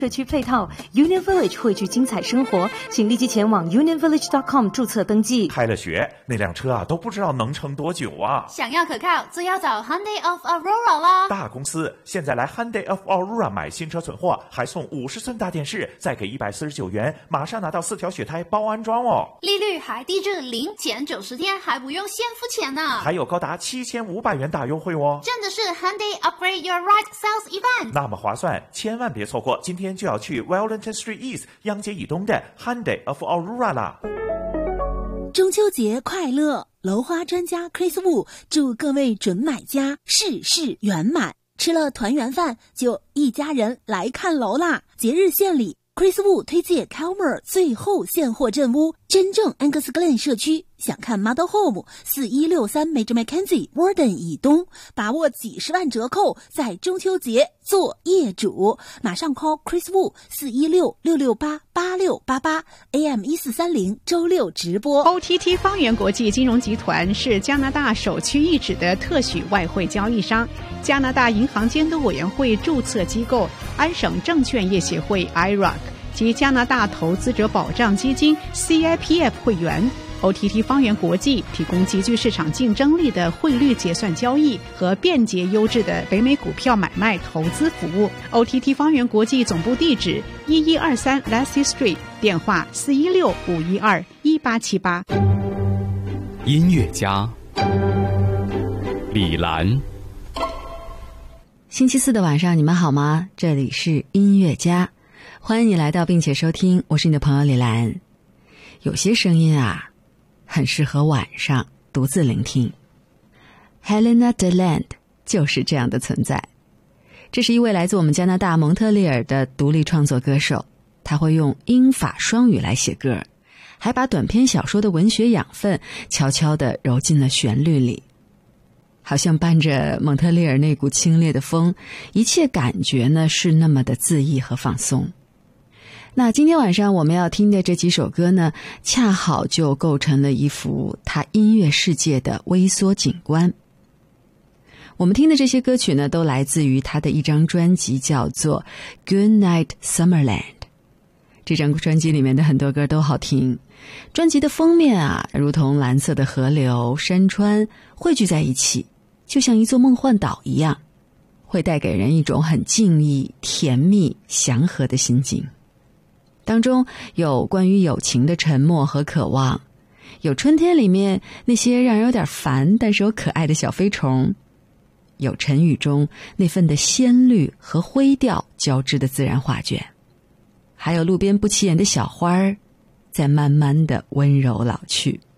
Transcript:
社区配套 Union Village 汇聚精彩生活，请立即前往 unionvillage.com 注册登记。 开了学，那辆车啊都不知道能撑多久啊！ 想要可靠，就要找 Hyundai of Aurora 啦！ 大公司现在来 Hyundai of Aurora 买新车存货，还送50寸大电视，再给149元，马上拿到4条雪胎包安装哦！ 利率还低至0减90天，还不用先付钱呢！ 还有高达7500元大优惠哦！ 真的是 Hyundai Upgrade Your Right Sales Event， 那么划算，千万别错过！今天就要去 Wellington Street East 央街以东的 Hyundai of Aurora 啦！ 中秋节快乐！楼花专家 Chris Wu 祝各位准买家事事圆满，吃了团圆饭就一家人来看楼啦！节日献礼 ，Chris Wu 推荐 Calmer 最后现货镇屋，真正 Angus Glen 社区。想看 Model Home 4163 Major Mackenzie Warden 以东，把握几十万折扣，在中秋节做业主。马上 call Chris Wu 416-668-8688 AM 1430周六直播。 OTT 方圆国际金融集团是加拿大首屈一指的特许外汇交易商，加拿大银行监督委员会注册机构，安省证券业协会 IROC 及加拿大投资者保障基金 CIPF 会员。OTT 方圆国际提供极具市场竞争力的汇率结算交易和便捷优质的北美股票买卖投资服务。OTT 方圆国际总部地址1123 Lassie Street， 电话416-512-1878。 音乐家李兰， 星期四的晚上你们好吗？这里是音乐家，欢迎你来到并且收听，我是你的朋友李兰。有些声音啊很适合晚上独自聆听。 Helena DeLand 就是这样的存在。这是一位来自我们加拿大蒙特利尔的独立创作歌手，他会用英法双语来写歌，还把短篇小说的文学养分悄悄地揉进了旋律里，好像伴着蒙特利尔那股清冽的风，一切感觉呢是那么的恣意和放松。那今天晚上我们要听的这几首歌呢，恰好就构成了一幅他音乐世界的微缩景观。我们听的这些歌曲呢，都来自于他的一张专辑，叫做 Good Night Summerland。 这张专辑里面的很多歌都好听，专辑的封面啊，如同蓝色的河流、山川汇聚在一起，就像一座梦幻岛一样，会带给人一种很静谧、甜蜜、祥和的心境。当中有关于友情的沉默和渴望，有春天里面那些让人有点烦但是又可爱的小飞虫，有晨雨中那份的鲜绿和灰调交织的自然画卷，还有路边不起眼的小花儿在慢慢的温柔老去。